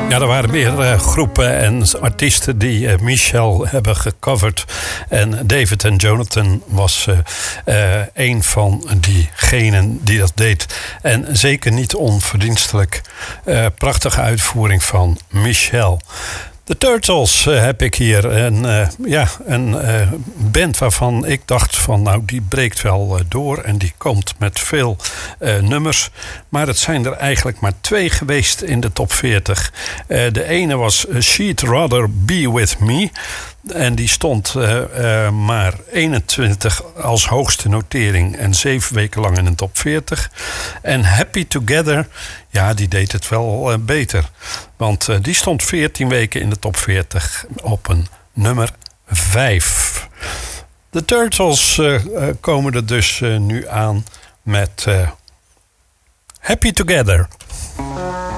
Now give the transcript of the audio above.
Ja, er waren meer groepen en artiesten die Michelle hebben gecoverd. En David en Jonathan was een van diegenen die dat deed. En zeker niet onverdienstelijk. Prachtige uitvoering van Michelle. De Turtles heb ik hier. Een band waarvan ik dacht van nou die breekt wel door. En die komt met veel nummers. Maar het zijn er eigenlijk maar 2 geweest in de top 40. De ene was She'd Rather Be With Me. En die stond maar 21 als hoogste notering. En 7 weken lang in de top 40. En Happy Together, ja, die deed het wel beter. Want die stond 14 weken in de top 40 op een nummer 5. De Turtles komen er dus nu aan met Happy Together.